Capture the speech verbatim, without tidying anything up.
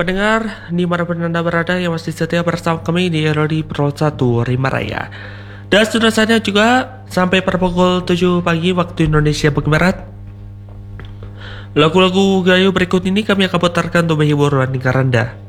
pendengar dimanapun Anda berada yang masih setia bersama kami di Rodi Pro satu Rima Raya. Dan sudah saatnya juga sampai pada pukul tujuh pagi waktu Indonesia bagian Barat. Lagu-lagu gayo berikut ini kami akan putarkan untuk menghibur Anda.